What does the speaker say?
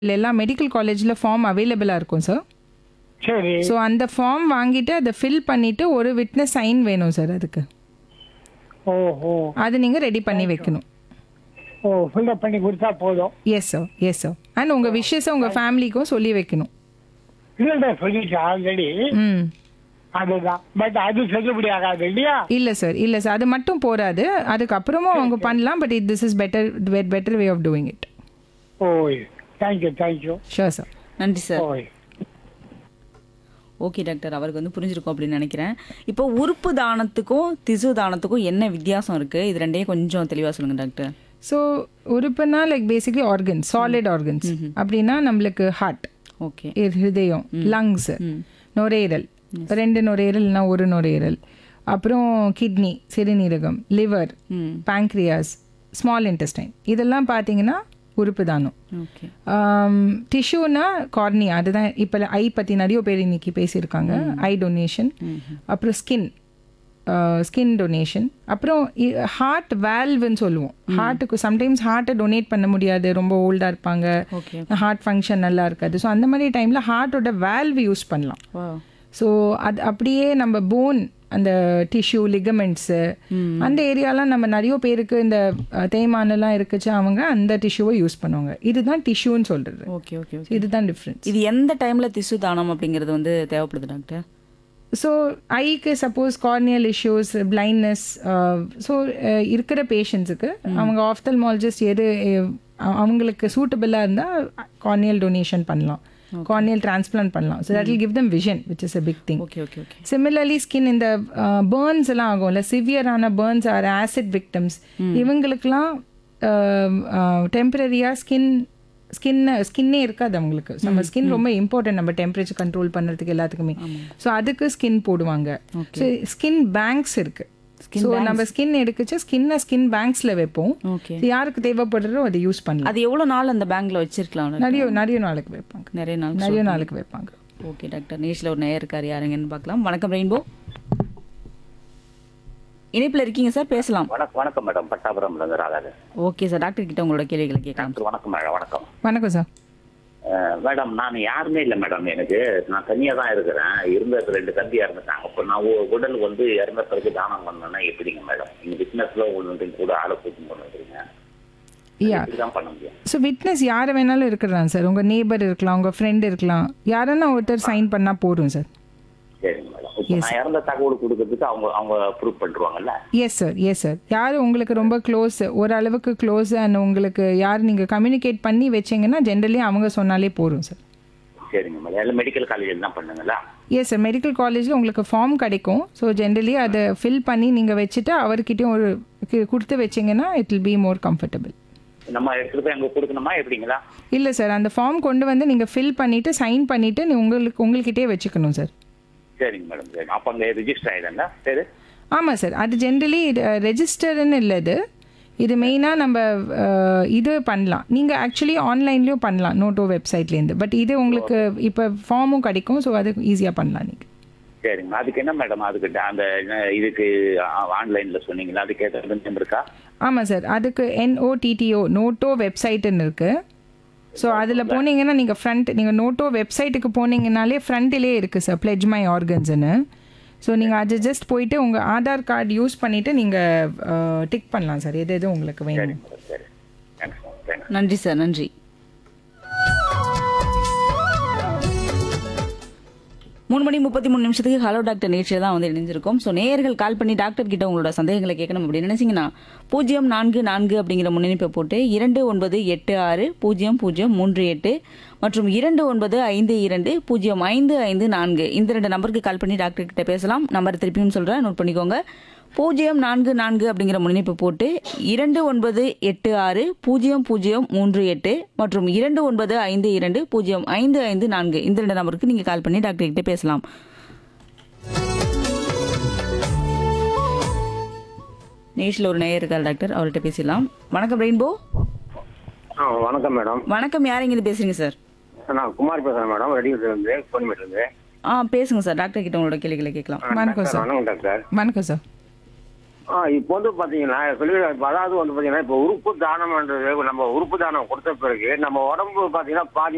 எல்லாம் மெடிக்கல் காலேஜில் ஃபார்ம் அவைலபிளாக இருக்கும் சார். சரி. ஸோ அந்த ஃபார்ம் வாங்கிட்டு அதை ஃபில் பண்ணிவிட்டு ஒரு விட்னஸ் சைன் வேணும் சார் அதுக்கு. ஓஹோ. அது நீங்கள் ரெடி பண்ணி வைக்கணும். ஓ, ஃபில்அப் பண்ணி கொடுத்தா போதும். Yes sir, yes sir. And உங்கள் விஷயஸை உங்கள் ஃபேமிலிக்கும் சொல்லி வைக்கணும். இல்லைடா, சொல்லிட்டேன் ஆல்ரெடி. ம். அதுதான். பட் அது செல்லுபடி ஆகாது இல்லையா? இல்லை சார், இல்லை சார், அது மட்டும் போராது. அதுக்கப்புறமும் அவங்க பண்ணலாம். But this is better way of doing it. ஓய், தேங்க்யூ. Sure sir. நன்றி சார். ஓய். ஓகே டாக்டர், அவருக்கு வந்து புரிஞ்சிருக்கும் அப்படின்னு நினைக்கிறேன். இப்போ உறுப்பு தானத்துக்கும் திசு தானத்துக்கும் என்ன வித்தியாசம் இருக்குது, இது ரெண்டையும் கொஞ்சம் தெளிவாக சொல்லுங்கள் doctor. So உறுப்புனா like basically organs, solid organs. அப்படின்னா நம்மளுக்கு ஹார்ட், ஓகே, ஹிருதயம், லங்ஸ், நுரையீரல், 2 நுரையீரல் இல்லைனா 1 நுரையீரல், அப்புறம் கிட்னி, சிறுநீரகம், லிவர், பேங்க்ரியாஸ், ஸ்மால் இன்டெஸ்டைன், இதெல்லாம் பார்த்தீங்கன்னா உறுப்பு தானம். ஓகே. டிஷ்யூனா கார்னியா, அதுதான் இப்போ ஐ பற்றி நிறைய பேர் இன்னைக்கு பேசியிருக்காங்க. ஐ டொனேஷன், அப்புறம் ஸ்கின் டொனேஷன், அப்புறம் ஹார்ட் வேல்வ்னு சொல்லுவோம். ஹார்ட்டுக்கு சம்டைம்ஸ் ஹார்ட்டை டொனேட் பண்ண முடியாது, ரொம்ப ஓல்டாக இருப்பாங்க, ஹார்ட் ஃபங்க்ஷன் நல்லா இருக்காது. ஸோ அந்த மாதிரி டைமில் ஹார்ட்டோட வேல்வ் யூஸ் பண்ணலாம். ஸோ அது அப்படியே நம்ம போன், அந்த டிஷ்யூ, லிகமெண்ட்ஸு, அந்த ஏரியாலாம் நம்ம நிறைய பேருக்கு இந்த தேய்மானெல்லாம் இருக்குச்சு, அவங்க அந்த டிஷ்யூவை யூஸ் பண்ணுவாங்க. இதுதான் டிஷ்யூன்னு சொல்கிறது. Okay okay. இதுதான் டிஃப்ரென்ஸ். இது எந்த டைமில் திசு தானம் அப்படிங்கிறது வந்து தேவைப்படுது டாக்டர்? ஸோ ஐக்கு suppose corneal issues, blindness, so இருக்கிற பேஷண்ட்ஸுக்கு அவங்க ஆஃப்தல்மாலஜிஸ்ட் அவங்களுக்கு சூட்டபிளாக இருந்தால் கார்னியல் டொனேஷன் பண்ணலாம், கார்னியல் டிரான்ஸ்பிளான்ட் பண்ணலாம். So that will give them vision, which is a big thing. Okay okay okay. Similarly skin, இந்த பேர்ன்ஸ் எல்லாம் ஆகும்ல, சிவியரான பேர்ன்ஸ் ஆர் ஆசிட் விக்டம்ஸ், இவங்களுக்கெல்லாம் டெம்பரரியாக ஸ்கின்னே இருக்காது அவங்களுக்கு. நம்ம ஸ்கின் ரொம்ப இம்பார்ட்டன்ட், நம்ம டெம்பரேச்சர் கண்ட்ரோல் பண்ணுறதுக்கு எல்லாத்துக்குமே. ஸோ அதுக்கு ஸ்கின் போடுவாங்க. ஸோ ஸ்கின் பேங்க்ஸ் இருக்கு. ஸோ நம்ம ஸ்கின் எடுக்குச்சு ஸ்கின் பேங்க்ஸில் வைப்போம். யாருக்கு தேவைப்படுறதோ அதை யூஸ் பண்ணலாம். அது எவ்வளோ நாள் அந்த பேங்க்ல வச்சிருக்கலாம்? நிறைய நாளுக்கு வைப்பாங்க. நிறைய நாளுக்கு வைப்பாங்க. ஓகே டாக்டர், நேஷில் ஒரு நேயர் இருக்கார், யாருங்கன்னு பார்க்கலாம். வணக்கம் ரெயின்போ, இணைப்பில் இருக்கீங்க சார், பேசலாம். வணக்கம் மேடம், பட்டாபுரம்ல இருந்து ராதாது. ஓகே சார், டாக்டர் கிட்ட உங்களோட கேள்விகளை கேட்கலாம். வணக்கம் மேடம். வணக்கம் சார். மேடம், நான் யாருமே இல்லை மேடம், நான் தனியாக தான் இருக்கிறேன். இருந்த 2 தம்பி இறந்துட்டாங்க. இப்போ நான் உடல் வந்து இறந்த பிறகு தானம் பண்ணேன்னா எப்படிங்க மேடம்? நீங்கள் பிஸ்னஸ்ல ஒன்று கூட ஆளை கூட்டு பண்ணுறீங்க, தான் பண்ண முடியும். ஸோ விட்னஸ் யார் வேணாலும் இருக்கிறாங்க சார். உங்கள் நேபர் இருக்கலாம், உங்கள் ஃப்ரெண்ட் இருக்கலாம், யாருன்னா ஒருத்தர் சைன் பண்ணால் போதும் சார். சரிங்க மேடம். நான் இறந்த தகவல் கொடுக்கறதுக்கு அவங்க ப்ரூவ் பண்ணுவாங்கல்ல? Yes sir. யார் உங்களுக்கு ரொம்ப க்ளோஸ், ஓரளவுக்கு க்ளோஸ், அண்ட் உங்களுக்கு யார் நீங்கள் கம்யூனிகேட் பண்ணி வச்சிங்கன்னா ஜென்ரலி அவங்க சொன்னாலே போதும் சார். சரிங்க மேடம். எல்லாம் மெடிக்கல் காலேஜில் தான் பண்ணுங்களா? எஸ் சார், மெடிக்கல் காலேஜில் உங்களுக்கு ஃபார்ம் கிடைக்கும். ஸோ ஜென்ரலி அதை ஃபில் பண்ணி நீங்கள் வச்சுட்டு அவர்கிட்டயும் கொடுத்து வச்சிங்கன்னா it will be more comfortable. நம்ம எடுத்துகிட்டு போய் அங்கே கொடுக்கணுமா எப்படிங்களா? இல்லை சார், அந்த ஃபார்ம் கொண்டு வந்து நீங்கள் ஃபில் பண்ணிவிட்டு சைன் பண்ணிவிட்டு உங்கள்கிட்டயே வச்சுக்கணும் சார். சரிங்க மேடம். சரி, அப்போ அங்கே ரிஜிஸ்டர் ஆகிடுங்க. சரி. ஆமாம் சார், அது ஜென்ரலி ரெஜிஸ்டர்ன்னு இல்லை, இது மெயினாக நம்ம இது பண்ணலாம். நீங்கள் ஆக்சுவலி ஆன்லைன்லேயும் பண்ணலாம், நோட்டோ வெப்சைட்லேருந்து. பட் இது உங்களுக்கு இப்போ ஃபார்மும் கிடைக்கும், ஸோ அது ஈஸியாக பண்ணலாம் நீங்கள். சரிங்க. அதுக்கு என்ன மேடம், அதுக்கு அந்த இதுக்கு ஆன்லைனில் சொன்னீங்களா, அதுக்கு ஏதாவது இருக்கா? ஆமாம் சார், அதுக்கு NOTTO நோட்டோ வெப்சைட்டுன்னு இருக்குது. ஸோ அதில் போனீங்கன்னா நீங்கள் நோட்டோ வெப்சைட்டுக்கு போனீங்கன்னாலே ஃப்ரண்ட்டிலே இருக்குது சார், பிளெட்ஜ் மை ஆர்கன்ஸ்ன்னு. ஸோ நீங்கள் அது ஜஸ்ட் போயிட்டு உங்கள் ஆதார் கார்டு யூஸ் பண்ணிவிட்டு நீங்கள் டிக் பண்ணலாம் சார், எது உங்களுக்கு வேணும். நன்றி சார், நன்றி. மூணு மணி 33 ஹலோ டாக்டர் நிகழ்ச்சியில் தான் வந்து இணைஞ்சிருக்கோம். ஸோ நேயர்கள் கால் பண்ணி டாக்டர் கிட்ட உங்களோட சந்தேகங்களை கேட்கணும் அப்படின்னு நினைச்சிங்கன்னா 044 அப்படிங்கிற முன்னணிப்பை போட்டு 29860038 மற்றும் 2952055554 இந்த 2 நம்பருக்கு கால் பண்ணி டாக்டர் கிட்ட பேசலாம். நம்பர் திருப்பியும் சொல்கிறேன், நோட் பண்ணிக்கோங்க. 044 அப்படிங்கிற முன்னணிப்பை போட்டு 29860038 மற்றும் 2952055554 இந்த 2 நம்பருக்கு நீங்கள் கால் பண்ணி டாக்டர் கிட்ட பேசலாம். நேஷில் ஒரு நேயர் இருக்கார் டாக்டர், அவர்கிட்ட பேசலாம். வணக்கம் ரெயின்போ. வணக்கம் மேடம். வணக்கம், யார் எங்கிருந்து பேசுறீங்க சார்? நான் குமார் பேசுறேன் மேடம், ரெடியூர்லேருந்து, கோயம்பேட்டிலேருந்து. பேசுங்க சார், டாக்டர் கிட்ட உங்களோட கேள்விகளை கேட்கலாம். வணக்கம் சார். வணக்கம் டாக்டர். வணக்கம் சார். இப்போ வந்து பார்த்தீங்கன்னா அதாவது வந்து பார்த்தீங்கன்னா இப்போ உறுப்பு தானம்ன்றது, நம்ம உறுப்பு தானம் கொடுத்த பிறகு நம்ம உடம்பு பார்த்தீங்கன்னா பாதி